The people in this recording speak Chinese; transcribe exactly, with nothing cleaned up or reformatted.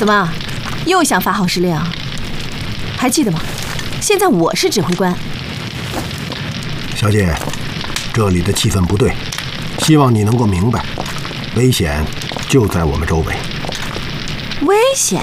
怎么，又想发号施令？还记得吗？现在我是指挥官。 小姐，这里的气氛不对，希望你能够明白，危险就在我们周围。 危险？